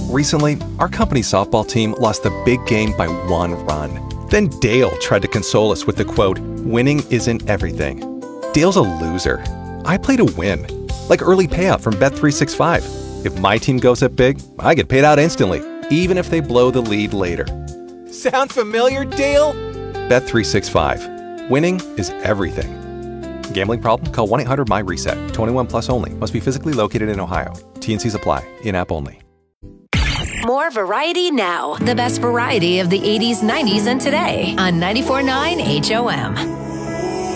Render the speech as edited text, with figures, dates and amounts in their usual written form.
Recently, our company's softball team lost the big game by 1 run. Then Dale tried to console us with the quote, "Winning isn't everything." Dale's a loser. I play to win. Like early payout from Bet365. If my team goes up big, I get paid out instantly, even if they blow the lead later. Sound familiar, Dale? Bet365. Winning is everything. Gambling problem? Call 1-800-MY-RESET. 21 plus only. Must be physically located in Ohio. T&Cs apply. In-app only. More variety now. The best variety of the 80s, 90s, and today on 94.9 HOM.